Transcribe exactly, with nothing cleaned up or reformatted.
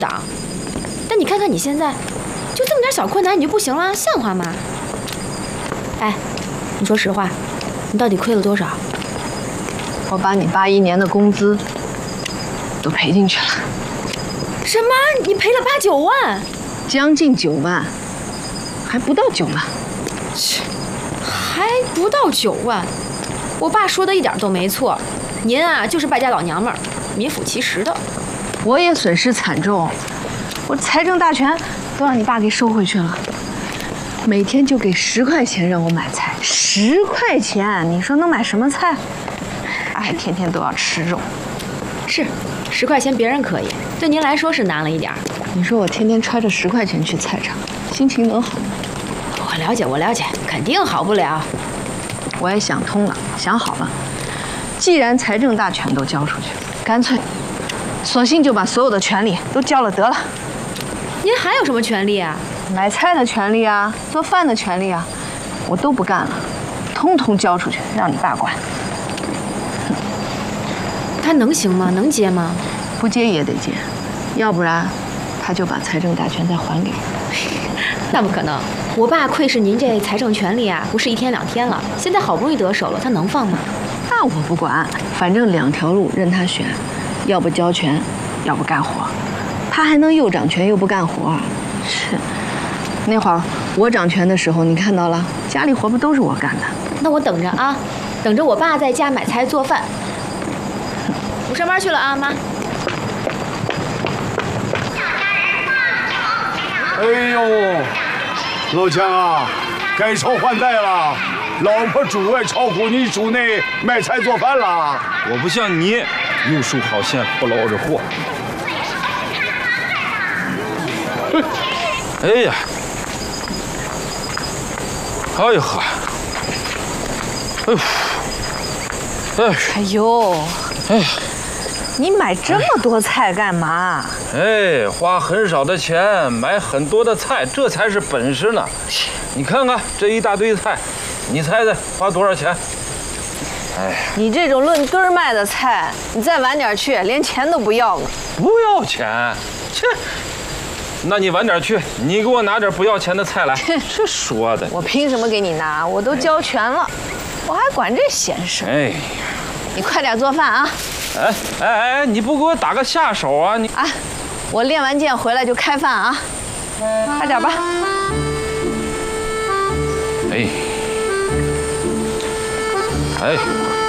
挡。但你看看你现在，就这么点小困难你就不行了，像话吗？哎，你说实话，你到底亏了多少？ 我把你八一年的工资都赔进去了。 什么？你赔了八九万？ 将近九万，还不到九万。 切，还不到九万。我爸说的一点都没错，您啊就是败家老娘们儿，名副其实的。 我也损失惨重，我财政大权都让你爸给收回去了。每天就给十块钱让我买菜，十块钱，你说能买什么菜？还天天都要吃肉。 是，十块钱别人可以，对您来说是难了一点儿。 你说我天天揣着十块钱去菜场，心情能好吗？ 我了解，我了解，肯定好不了。 我也想通了，想好了，既然财政大权都交出去，干脆，索性就把所有的权利都交了得了。 您还有什么权利啊？ 买菜的权利啊，做饭的权利啊，我都不干了，通通交出去，让你爸管。 他能行吗？能接吗？ 不接也得接，要不然他就把财政大权再还给我。 那不可能，我爸窥视您这财政权利啊，不是一天两天了，现在好不容易得手了，他能放吗？ 那我不管，反正两条路任他选，要不交权，要不干活。他还能又掌权又不干活？是，那会儿我掌权的时候，你看到了，家里活不都是我干的？ 那我等着啊，等着我爸在家买菜做饭。我上班去了啊，妈。 哎呦，老强啊，该朝换代了，老婆主外超乎你主内买菜做饭了。 我不像你，游手好闲，不劳而获。哎呀，哎呀呵，哎呦，哎， 哎呦， 哎呀。 你买这么多菜干嘛？ 哎，花很少的钱买很多的菜，这才是本事呢。你看看这一大堆菜，你猜猜花多少钱？哎， 你这种论吨卖的菜，你再晚点去，连钱都不要了。 不要钱？切！那你晚点去，你给我拿点不要钱的菜来。这说的， 我凭什么给你拿？我都交全了，我还管这闲事？ 哎呀， 你快点做饭啊！ 哎哎哎，你不给我打个下手啊？你啊，我练完剑回来就开饭啊，快点吧。 哎，哎。